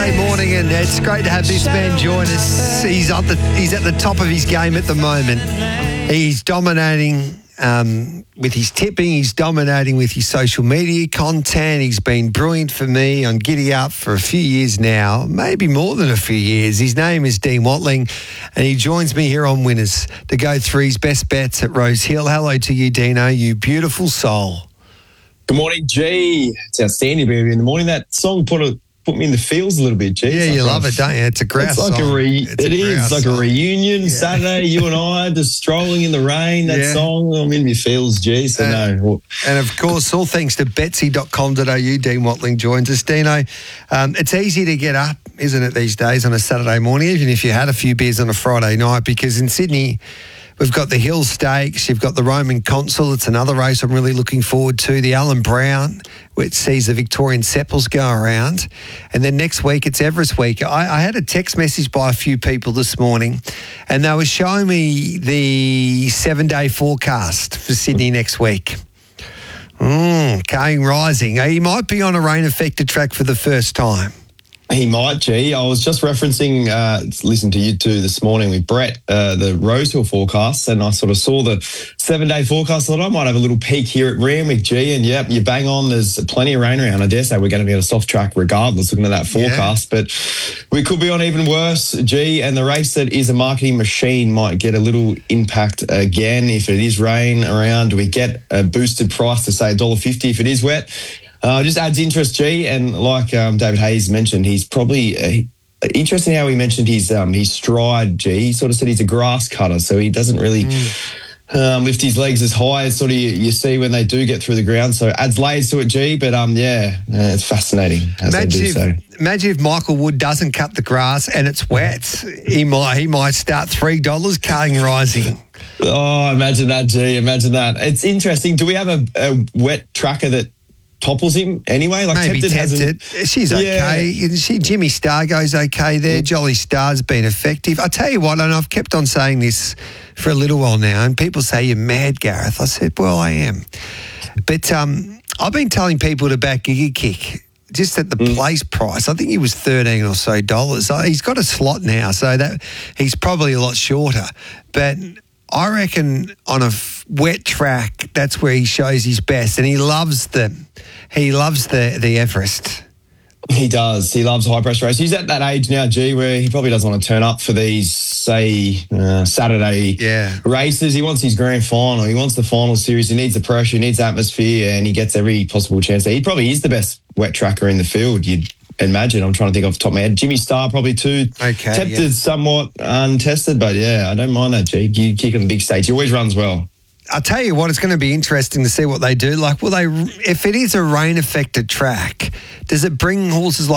Good morning, and it's great to have this man join us. He's at the top of his game at the moment. He's dominating with his tipping. He's dominating with his social media content. He's been brilliant for me on Giddy Up for a few years now, maybe more than a few years. His name is Dean Watling, and he joins me here on Winners to go through his best bets at Rose Hill. Hello to you, Dino, you beautiful soul. Good morning, G. It's outstanding, baby. In the morning, that song put me in the feels a little bit, G. Yeah, you love it, don't you? It's a grouse song. It's like a reunion. Yeah. Saturday, you and I just strolling in the rain. That song, I'm in my feels, G. So no. And of course, all thanks to Betsy.com.au, Dean Watling joins us. Dino, it's easy to get up, isn't it, these days on a Saturday morning, even if you had a few beers on a Friday night, because in Sydney, we've got the Hill Stakes, you've got the Roman Consul. It's another race I'm really looking forward to. The Alan Brown, which sees the Victorian Seppels go around. And then next week, it's Everest Week. I had a text message by a few people this morning, and they were showing me the 7-day forecast for Sydney next week. Kane Rising. He might be on a rain-affected track for the first time. He might, G. I was just referencing, listened to you two this morning with Brett, the Rosehill forecast, and I sort of saw the 7-day forecast. I thought I might have a little peek here at Randwick, G, and yep, you bang on. There's plenty of rain around. I dare say we're going to be on a soft track regardless, looking at that forecast, but we could be on even worse, G, and the race that is a marketing machine might get a little impact again. If it is rain around, do we get a boosted price to say $1.50 if it is wet? Just adds interest, G, and like David Hayes mentioned, he's probably interesting how he mentioned his stride, G. He sort of said he's a grass cutter, so he doesn't really lift his legs as high as sort of you see when they do get through the ground. So adds layers to it, G. But it's fascinating. Imagine if Michael Wood doesn't cut the grass and it's wet. He might start $3. Kane Rising. Oh, imagine that, G. Imagine that. It's interesting. Do we have a wet tracker that topples him anyway? Like maybe Tempted. She's okay. Jimmy Star goes okay there. Jolly Star's been effective. I tell you what, and I've kept on saying this for a little while now, and people say you're mad, Gareth. I said, well, I am. But I've been telling people to back Giga Kick just at the place price. I think he was $13 or so. He's got a slot now, so that he's probably a lot shorter. But I reckon on a wet track, that's where he shows his best, and he loves the Everest. He does. He loves high pressure races. He's at that age now, G, where he probably doesn't want to turn up for these, say, Saturday races. He wants his grand final. He wants the final series. He needs the pressure. He needs atmosphere, and he gets every possible chance. He probably is the best wet tracker in the field, you'd imagine. I'm trying to think off the top of my head. Jimmy Star probably too. Okay, tempted, somewhat untested, but I don't mind that, G. You kick on the big stage. He always runs well. I'll tell you what, it's going to be interesting to see what they do. Like, if it is a rain-affected track, does it bring horses like